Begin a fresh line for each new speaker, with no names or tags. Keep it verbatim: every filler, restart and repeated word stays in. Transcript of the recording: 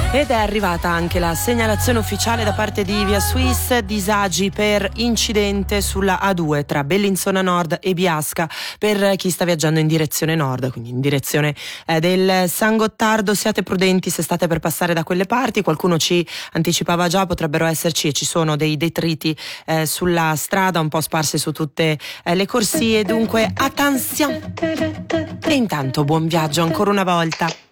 Ed è arrivata anche la segnalazione ufficiale da parte di Via Suisse, disagi per incidente sulla A due tra Bellinzona Nord e Biasca per chi sta viaggiando in direzione nord, quindi in direzione eh, del San Gottardo. Siate prudenti se state per passare da quelle parti. Qualcuno ci anticipava già, potrebbero esserci e ci sono dei detriti eh, sulla strada un po' sparsi su tutte eh, le corsie, dunque attenzione. E intanto buon viaggio ancora una volta.